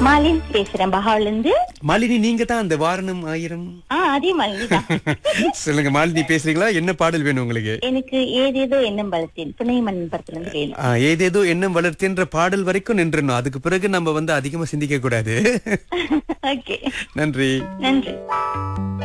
மாலின் பேசுறேன் பஹாவ்ல இருந்து. மாலினி, நீங்க தான் அந்த வாரணம் ஆயிரம். அதே மாலினி தான். சொல்லுங்க மாலினி, பேசுறீங்களா? என்ன பாடல் வேணும் உங்களுக்கு? எனக்கு ஏதேதோ எண்ணம் பலத்தேன் புனைமன் படத்துல இருந்து வேணும். ஏதேதோ எண்ணம் வளர்த்தேன்ற பாடல் வரைக்கும் நின்றணும். அதுக்கு பிறகு நம்ம அதிகமா சிந்திக்க கூடாது. ஓகே, நன்றி. நன்றி.